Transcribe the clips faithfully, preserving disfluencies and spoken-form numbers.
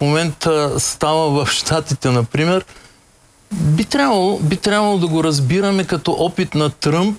в момента става в Щатите, например, би трябвало, би трябвало да го разбираме като опит на Тръмп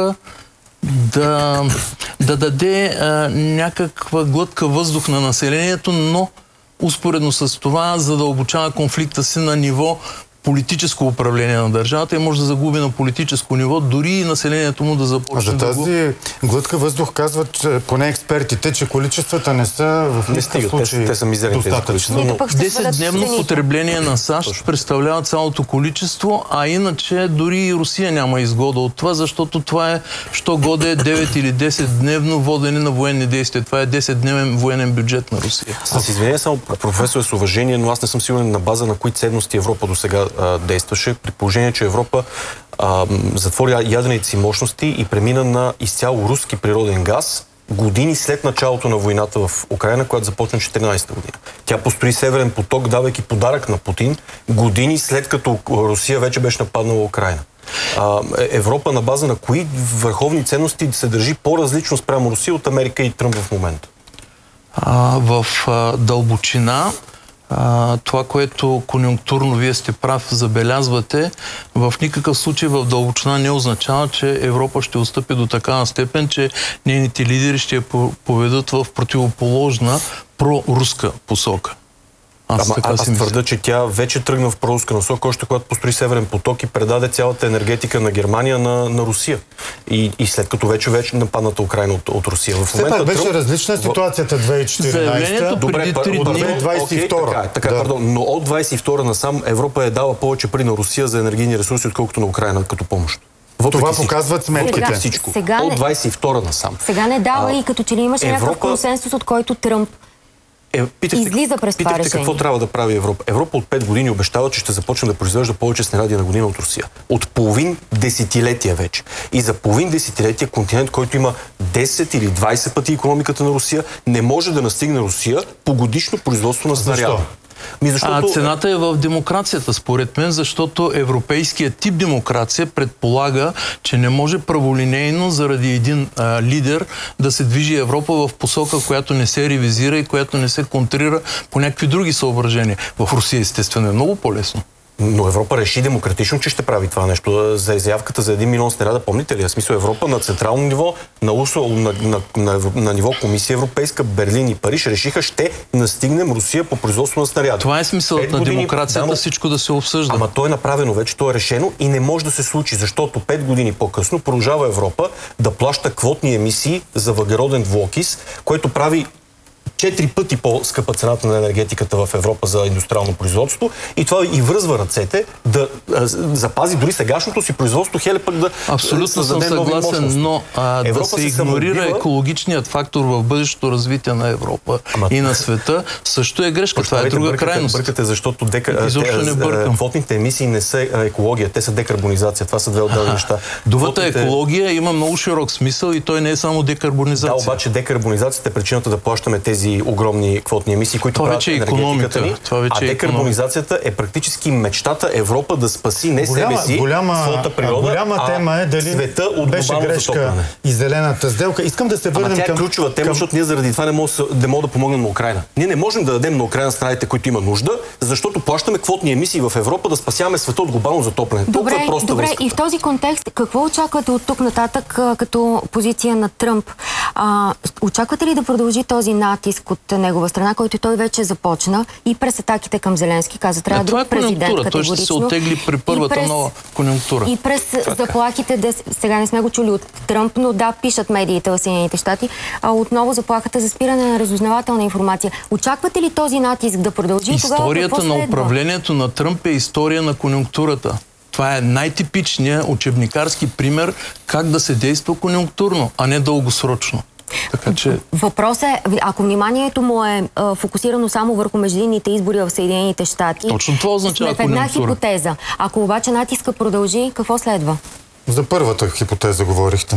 да, да даде а, някаква глътка въздух на населението, но успоредно с това задълбочава конфликта си на ниво политическо управление на държавата и може да загуби на политическо ниво, дори и населението му да започне за тази да го... глътка въздух казват, че, поне експертите, че количествата не са в никакъв случай те, те са мизерни достатъчно. десетдневно потребление на САЩ Точно. представлява цялото количество, а иначе дори и Русия няма изгода от това, защото това е, що годе девет или десет дневно водене на военни действия. Това е десетдневен военен бюджет на Русия. С извинение само, професор, с уважение, но аз не съм сигурен на база на кои ценности Европа до сега действаше, при положение, че Европа а, затвори ядрените си мощности и премина на изцяло руски природен газ години след началото на войната в Украйна, която започна четиринадесета година. Тя построи Северен поток, давайки подарък на Путин, години след като Русия вече беше нападнала Украйна. А, Европа на база на кои върховни ценности се държи по-различно спрямо Русия от Америка и Тръмп в момента? А, в а, дълбочина Uh, това, което конюнктурно вие сте прав, забелязвате, в никакъв случай в дълбочина не означава, че Европа ще отстъпи до такава степен, че нейните лидери ще я поведат в противоположна проруска посока. Аз, Ама, аз твърда, че тя вече тръгна в проруска насока, още когато построи Северен поток и предаде цялата енергетика на Германия на, на Русия. И, и след като вече вече нападната Украйна от, от Русия. В момента пак беше Тръмп... различна ситуацията две хиляди и четиринадесета. Добре, преди от две хиляди двадесет и втора. Okay, така, така, да. Пардон, но от двадесет и втора насам Европа е дала повече пари на Русия за енергийни ресурси, отколкото на Украйна като помощ. Въпреки това всичко. Показват сметките. Всичко. Сега от двадесет и втора насам. Сега не дава а, и като че ли имаше Европа... някакъв консенсус, от който Тръмп Е, питахте, излиза през това решение. Какво трябва да прави Европа? Европа от пет години обещава, че ще започне да произвежда повече снаряди на година от Русия. От половин десетилетия вече. И за половин десетилетия континент, който има десет или двадесет пъти икономиката на Русия, не може да настигне Русия по годишно производство на снаряди. Защо? Ми защото... А цената е в демокрацията, според мен, защото европейският тип демокрация предполага, че не може праволинейно заради един а, лидер да се движи Европа в посока, която не се ревизира и която не се контрира по някакви други съображения. В Русия, естествено, е много по-лесно. Но Европа реши демократично, че ще прави това нещо. За изявката за един милион снаряда, помните ли? В смисъл Европа на централно ниво, на, УСО, на, на, на, на ниво Комисия Европейска, Берлин и Париж решиха, ще настигнем Русия по производство на снаряда. Това е смисълът на демокрацията, да, всичко да се обсъжда. Ама то е направено вече, то е решено и не може да се случи, защото пет години по-късно продължава Европа да плаща квотни емисии за въглероден двуокис, което прави четири пъти по-скъпа цената на енергетиката в Европа за индустриално производство и това и връзва ръцете да а, запази дори сегашното си производство, хеле пък да абсолютно съм съгласен, но а, да се игнорира самобива... екологичният фактор в бъдещото развитие на Европа Ама... и на света също е грешка. Почва, това е друга бъркате, крайност. Бъркате, защото дека... изобщо не бъркам. Квотните емисии не са екология, те са декарбонизация. Това са две отделни неща. Думата Квотните... екология има много широк смисъл и той не е само декарбонизация. Да, обаче декарбонизацията е причината да плащаме тези огромни квотни емисии, които това правят вече е енергетиката ни. А декарбонизацията е практически мечтата Европа да спаси не голяма, себе си, голяма, своята природа, голяма а тема е дали света от беше грешка и зелената сделка. Искам да се върнем Ама тя към... е ключова тема, към... защото ние заради това не можем да, мога да помогнем на Украйна. Ние не можем да дадем на Украйна страните, които има нужда, защото плащаме квотни емисии в Европа да спасяваме света от глобално затопляне. Добре, е просто добре. връзката. И в този контекст, какво очаквате от тук нататък а, като позиция на Тръмп? А, очаквате ли да продължи този натиск от негова страна, който той вече започна и през атаките към Зеленски, каза, трябва да е президент той ще се оттегли при първата през, нова конюнктура. И през так. заплахите, де, сега не сме го чули от Тръмп, но да, пишат медиите в Съединените щати, а отново заплахата за спиране на разузнавателна информация. Очаквате ли този натиск да продължи? Историята тогава, на управлението на Тръмп е история на конюнктурата. Това е най-типичният учебникарски пример как да се действа конюнктурно, а не дългосрочно. Така, че... Въпросът е, ако вниманието му е а, фокусирано само върху междинните избори в Съединените щати, точно това означава сме в една хипотеза. Ако обаче натиска продължи, какво следва? За първата хипотеза говорихте.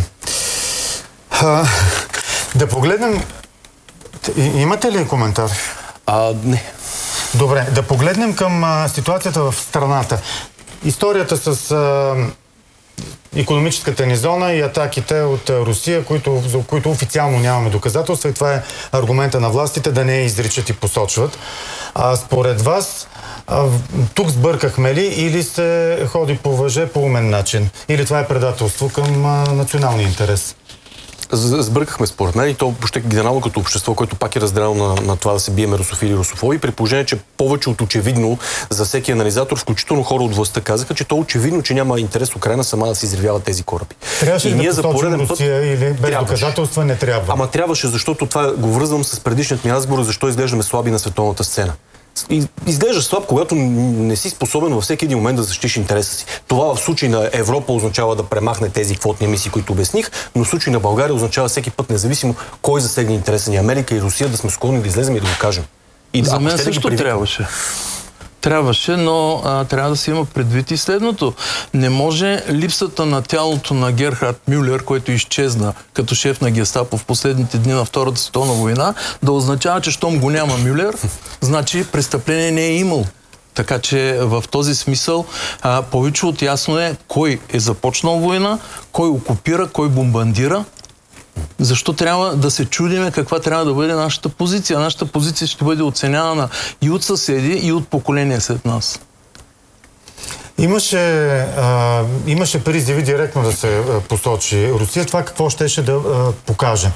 А, да погледнем... И, имате ли коментар? А, не. Добре, да погледнем към а, ситуацията в страната. Историята с а, икономическата ни зона и атаките от Русия, които, за които официално нямаме доказателства и това е аргумента на властите да не изричат и посочват. А според вас, а, тук сбъркахме ли или се ходи по въже по умен начин? Или това е предателство към а, националния интерес? Сбъркахме според мен и то въобще генерално като общество, което пак е разделено на, на това да се биеме русофили и русофоби, при положение, че повече от очевидно за всеки анализатор, включително хора от властта казаха, че то очевидно, че няма интерес Украйна сама да се изривява тези кораби. Трябваше ли да посочим Русия път, или без трябваше. Доказателства не трябва? Ама трябваше, защото това го връзвам с предишният ми разговор, защо изглеждаме слаби на световната сцена. Изглежда слаб, когато не си способен във всеки един момент да защитиш интереса си. Това в случай на Европа означава да премахне тези квотни емисии, които обясних, но в случай на България означава всеки път, независимо кой засегне интереса ни, Америка и Русия, да сме склонни да излезем и да го кажем. И За да, мен също да трябваше. Трябваше, но а, трябва да се има предвид и следното. Не може липсата на тялото на Герхард Мюлер, който изчезна като шеф на Гестапо в последните дни на Втората световна война, да означава, че щом го няма Мюлер, значи престъпление не е имал. Така че в този смисъл а, повече от ясно е кой е започнал война, кой окупира, кой бомбардира. Защо трябва да се чудиме каква трябва да бъде нашата позиция? Нашата позиция ще бъде оценявана и от съседи, и от поколения след нас. Имаше, а, имаше призиви директно да се а, посочи Русия. Това какво щеше да а, покаже?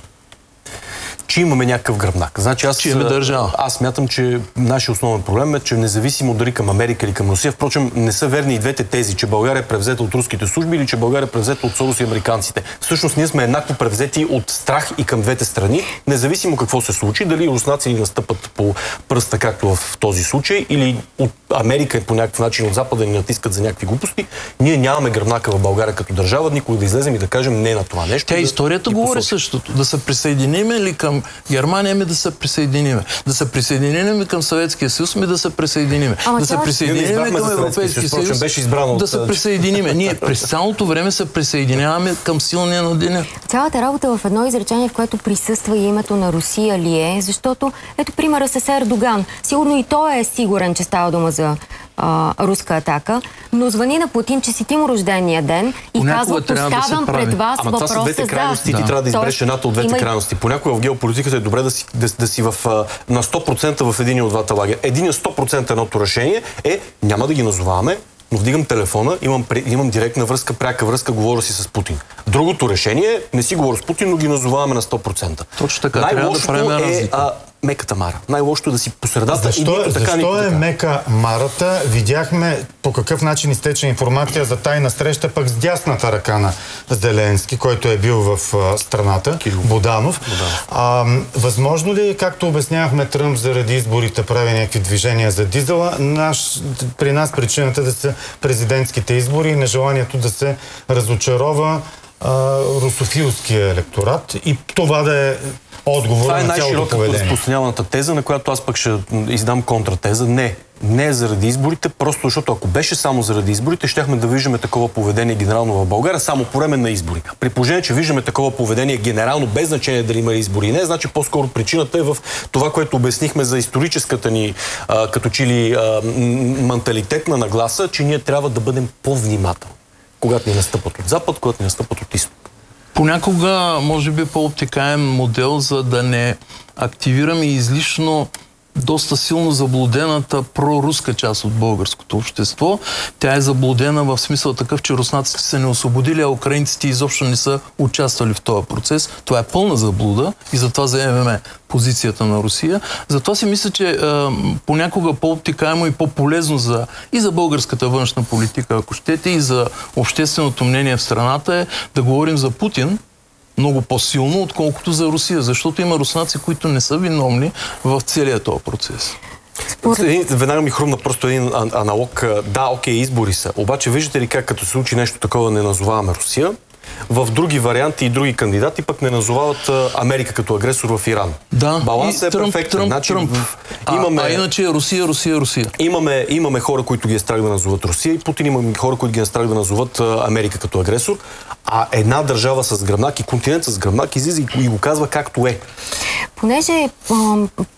Че имаме някакъв гръбнак. Значи аз, че държава. аз смятам, че нашия основен проблем е, че независимо дали към Америка или към Русия, впрочем, не са верни и двете тези, че България е превзета от руските служби или че България е превзета от Сорос и американците. Всъщност ние сме еднакво превзети от страх и към двете страни, независимо какво се случи, дали руснаци ни настъпат по пръста, както в този случай, или от Америка по някакъв начин от Запада ни натискат за някакви глупости. Ние нямаме гръбнака в България като държава, никога да излезем и да кажем не на това нещо. Тя да, историята говори същото. Да се присъединим ли към Германия, ми да се присъединиме. Да се присъединим към Съветския съюз, ми да се присъединиме. Ама да се присъединим към Европейския съюз, беше избрано да се присъединиме. Ние през цялото време се присъединяваме към силния на деня. Цялата работа в едно изречение, в което присъства и името на Русия ли е, защото ето примера с Ердоган. Сигурно и той е сигурен, че става дума за а, руска атака, но звъни на Путин, че си ти му рождения ден и казва, поставям да пред вас Ама въпроса това са двете крайности, за... ти да. трябва да избереш едната от двете има... крайности. Понякога в геополитиката е добре да си, да, да си в, на сто процента в един от двата лагера. Един сто процента едното решение е, няма да ги назоваваме, но вдигам телефона, имам, имам директна връзка, пряка връзка, говоря си с Путин. Другото решение е, не си говоря с Путин, но ги назоваваме на сто процента. Точно така, трябва да правим разлика. А, меката мара. Най-лошото е да си по средата защо, и нито така, защо нито е така. мека марата? Видяхме по какъв начин изтече информация за тайна среща пък с дясната ръка на Зеленски, който е бил в а, страната, Кирил. Буданов. Буданов. А, възможно ли, както обяснявахме Тръмп заради изборите, прави някакви движения за дизела, наш, при нас причината да са президентските избори и нежеланието да се разочарова а, русофилския електорат и това да е отговор това е на цялото поведение. най-широко разпространяваната теза, на която аз пък ще издам контратеза. Не. Не е заради изборите, просто защото ако беше само заради изборите, щяхме да виждаме такова поведение генерално в България само по време на избори. При положение, че виждаме такова поведение генерално без значение дали има избори не, значи по-скоро причината е в това, което обяснихме за историческата ни а, като че ли а, менталитетна нагласа, че ние трябва да бъдем по-внимателни, когато ни настъпат от запад, когато ни настъпат от изток. Понякога, може би, по-обтекаем модел, за да не активираме излишно доста силно заблудената проруска част от българското общество. Тя е заблудена в смисъл такъв, че руснаците са не освободили, а украинците изобщо не са участвали в този процес. Това е пълна заблуда и затова заемеме позицията на Русия. Затова си мисля, че е, понякога по-обтекаемо и по-полезно за, и за българската външна политика, ако щете, и за общественото мнение в страната е да говорим за Путин много по-силно, отколкото за Русия, защото има руснаци, които не са виновни в целия този процес. Един, веднага ми хрумна просто един аналог. Да, окей, избори са. Обаче виждате ли как като се случи нещо такова не назоваваме Русия? В други варианти и други кандидати пък не назовават Америка като агресор в Иран. Да, балансът е Тръмп, перфектен. Тръмп, значи, Тръмп. Имаме... А, а иначе Русия, Русия, Русия. Имаме, имаме хора, които ги е страх да назоват Русия и Путин, имаме хора, които ги е страх да назоват Америка като агресор. А една държава с гръбнак и континент с гръбнак излиза и го казва както е. Понеже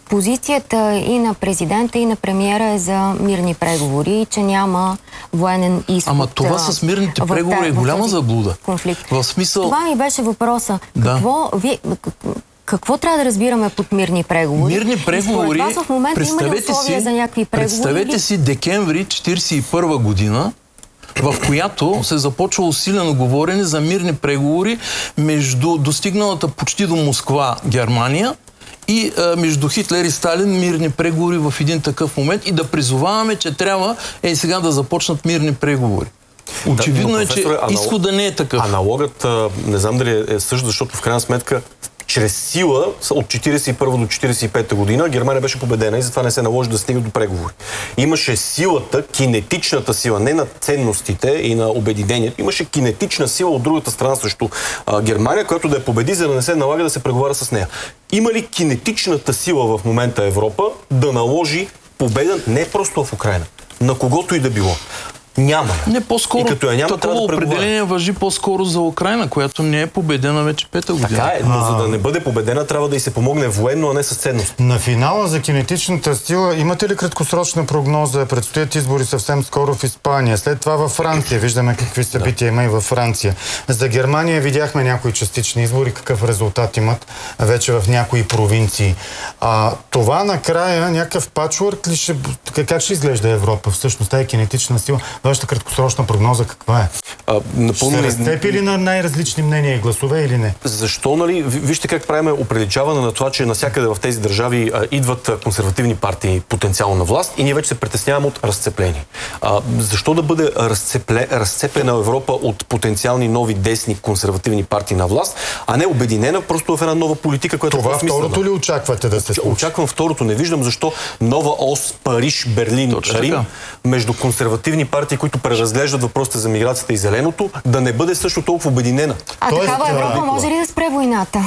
позицията и на президента, и на премиера е за мирни преговори, че няма военен изход. Ама това с мирните преговори е голяма заблуда. Конфликт. В смисъл... Това ми беше въпроса. Да. Какво, вие, какво трябва да разбираме под мирни преговори? Мирни преговори, вас в момента има ли условия си, за някакви преговори? Представете или... си декември четиридесет и първа година, в която се започва усилено говорене за мирни преговори между достигналата почти до Москва Германия и а, между Хитлер и Сталин, мирни преговори в един такъв момент и да призоваваме, че трябва е сега да започнат мирни преговори. Очевидно да, е, че анал... изхода не е такъв. Аналогът, не знам дали е също, защото в крайна сметка чрез сила от четиридесет и първа до четиридесет и пета година Германия беше победена и затова не се наложи да стига до преговори. Имаше силата, кинетичната сила, не на ценностите и на обединението, имаше кинетична сила от другата страна срещу а, Германия, която да я победи, за да не се налага да се преговаря с нея. Има ли кинетичната сила в момента Европа да наложи победа не просто в Украйна, на когото и да било? Няма. Не, по-скоро такова да определение важи по-скоро за Украйна, която не е победена вече пета година. Така е, но а... за да не бъде победена, трябва да й се помогне военно, а не с ценност. На финала за кинетичната сила имате ли краткосрочна прогноза? Предстоят избори съвсем скоро в Испания. След това във Франция. Виждаме какви събития да. има и във Франция. За Германия видяхме някои частични избори. Какъв резултат имат вече в някои провинции. А, това накрая някакъв пачворк ли ще... Как ще изглежда Европа? Всъщност тази кинетична сила. Вашата краткосрочна прогноза каква е? А, напълно... Ще разцепи ли на най-различни мнения и гласове или не? Защо, нали? Вижте как правим определяване на това, че навсякъде в тези държави а, идват консервативни партии потенциално на власт и ние вече се притесняваме от разцепление. А, защо да бъде разцепле, разцепена Европа от потенциални нови десни консервативни партии на власт, а не обединена просто в една нова политика, която това е второто ли очаквате да се случи? Очаквам второто. Не виждам защо нова ос Париж, Берлин, Точно Рим, така. между консервативни партии, които преразглеждат въпросите за миграцията и зеленото, да не бъде също толкова обединена. А Тоест, такава Европа може ли да спре войната?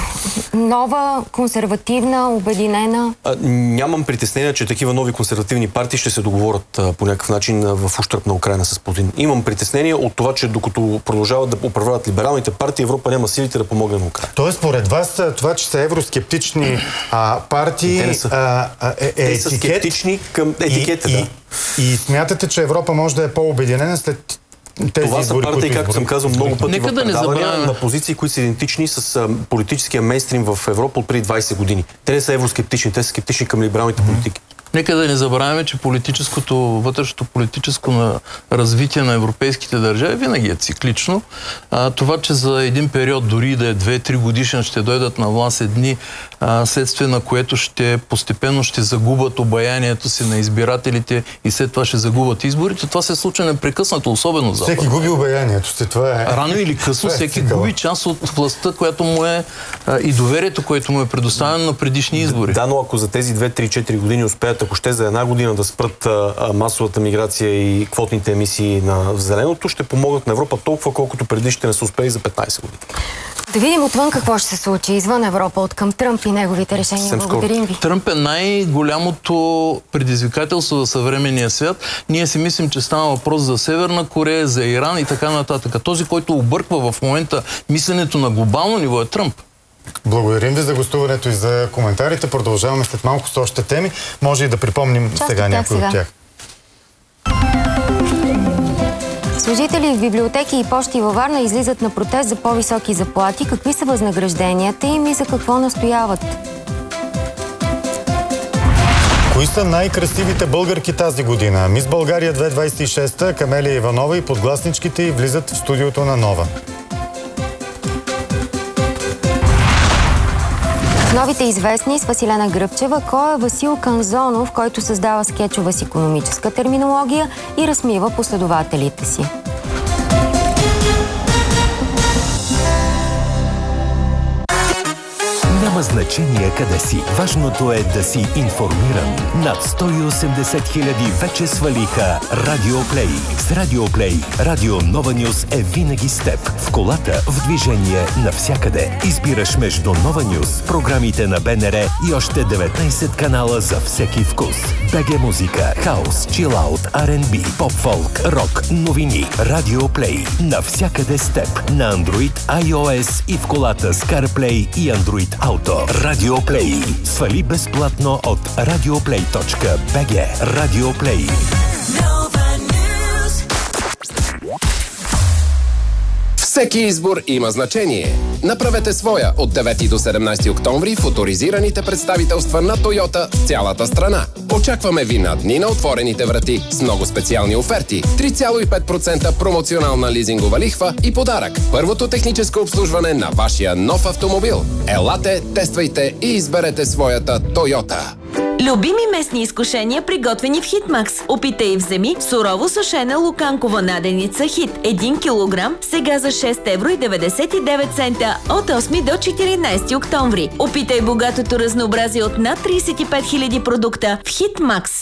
Нова, консервативна, обединена? А, нямам притеснение, че такива нови консервативни партии ще се договорят а, по някакъв начин а, в ущърб на Украйна с Путин. Имам притеснение от това, че докато продължават да управляват либералните партии, Европа няма силите да помогне на Украйна. Тоест, според вас, това, че са евроскептични а, партии те не са. А, а, е, е те са скептични към етикета, и, да. И, и смятате, че Европа може да е по-обединена след тези това избори, са партии, както съм казал много пъти Нека в да предавания на позиции, които са идентични с а, политическия мейнстрим в Европа от преди двайсет години. Те не са евроскептични, те са скептични към либералните mm-hmm. политики. Нека да не забравяме, че политическото, вътрешното политическо на развитие на европейските държави винаги е циклично. А, това, че за един период, дори да е две-три годишен, ще дойдат на власт едни, а, следствие на което ще постепенно ще загубят обаянието си на избирателите и след това ще загубят изборите. Това се случва непрекъснато, особено за Всеки губи обаянието си, това е... Рано или късно всеки губи част от властта, която му е а, и доверието, което му е предоставено на предишни избори. Да, но ако за тези две-три-четири години успеят, ако ще за една година да спрат а, масовата миграция и квотните емисии на зеленото, ще помогнат на Европа толкова, колкото преди ще не са успели за петнайсет години. Да видим отвън какво ще се случи извън Европа, от към Тръмп и неговите решения. Съвсем Благодарим ви. Тръмп е най-голямото предизвикателство за съвременния свят. Ние си мислим, че става въпрос за Северна Корея, за Иран и така нататък. Този, който обърква в момента мисленето на глобално ниво, е Тръмп. Благодарим ви за гостуването и за коментарите. Продължаваме след малко с още теми. Може и да припомним Част сега някои от тях. Служители в библиотеки и пощи във Варна излизат на протест за по-високи заплати. Какви са възнагражденията им и за какво настояват? Кои са най-красивите българки тази година? Мис България две хиляди двайсет и шеста, Камелия Иванова и подгласничките й влизат в студиото на Нова. Новите известни с Василена Гръбчева, кой е Васил Канзонов, който създава скетчове с икономическа терминология и разсмива последователите си. Няма значение къде си. Важното е да си информиран. Над сто и осемдесет хиляди вече свалиха Радиоплей. С Радиоплей Радио Нова Нюс е винаги с теб. В колата, в движение, навсякъде. Избираш между Нова Нюс, програмите на БНР и още деветнайсет канала за всеки вкус. БГ музика, хаус, чилаут, Ар енд Би, поп-фолк, рок, новини. Радиоплей. Навсякъде с теб. На Android, iOS и в колата с CarPlay и Android Auto. радиото. Радио Плей. Свали безплатно от радиоплей точка би джи. Радио Плей. Всеки избор има значение. Направете своя от девети до седемнайсети октомври в оторизираните представителства на Тойота в цялата страна. Очакваме ви на дни на отворените врати с много специални оферти, три цяло и пет процента промоционална лизингова лихва и подарък. Първото техническо обслужване на вашия нов автомобил. Елате, тествайте и изберете своята Тойота. Любими местни изкушения, приготвени в Хитмакс. Опитай и вземи сурово сушена луканкова наденица Хит. един килограм, сега за шест евро и деветдесет и девет цента от осми до четиринайсети октомври. Опитай богатото разнообразие от над трийсет и пет хиляди продукта в Хитмакс.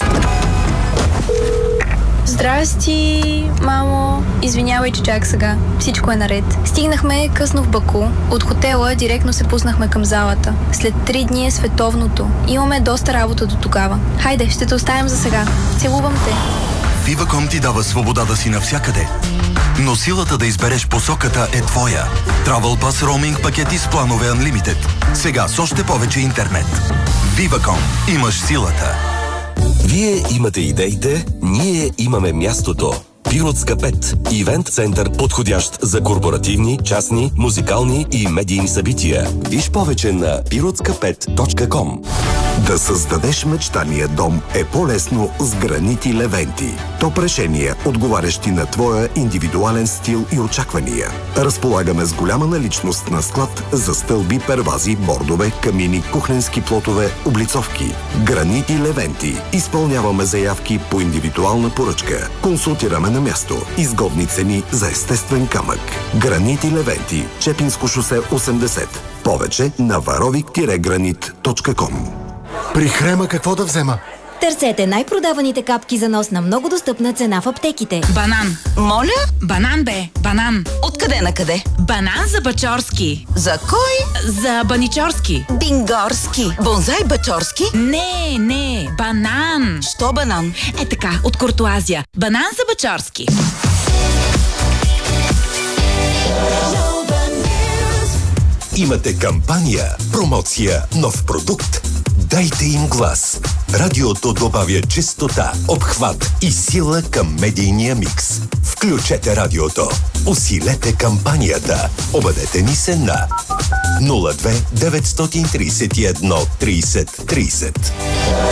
Здрасти, мамо. Извинявай, че чак сега. Всичко е наред. Стигнахме късно в Баку. От хотела директно се пуснахме към залата. След три дни е световното. Имаме доста работа до тогава. Хайде, ще те оставим за сега. Целувам те. Viva.com ти дава свобода да си навсякъде. Но силата да избереш посоката е твоя. Travel Pass Roaming пакети с планове Unlimited. Сега с още повече интернет. Viva.com. Имаш силата. Вие имате идеите, ние имаме мястото. Пиротска пет. Ивент център, подходящ за корпоративни, частни, музикални и медийни събития. Виж повече на пиротска пет точка ком. Да създадеш мечтания дом е по-лесно с гранити Левенти. Топ решения, отговарящи на твоя индивидуален стил и очаквания. Разполагаме с голяма наличност на склад за стълби, первази, бордове, камини, кухненски плотове, облицовки. Гранити Левенти. Изпълняваме заявки по индивидуална поръчка. Консултираме на място. Изгодни цени за естествен камък. Гранити Левенти. Чепинско шосе осемдесет. Повече на варовик гранит точка ком. При Хрема какво да взема? Търсете най-продаваните капки за нос на много достъпна цена в аптеките. Банан. Моля? Банан бе. Банан. Откъде на къде? Банан за Бачорски. За кой? За Баничорски. Бингорски. Бонзай Бачорски? Не, не. Банан. Що банан? Е така, от Куртуазия. Банан за Бачорски. Имате кампания, промоция, нов продукт? Дайте им глас. Радиото добавя чистота, обхват и сила към медийния микс. Включете радиото. Усилете кампанията. Обадете ни се на нула две деветстотин трийсет и едно трийсет трийсет.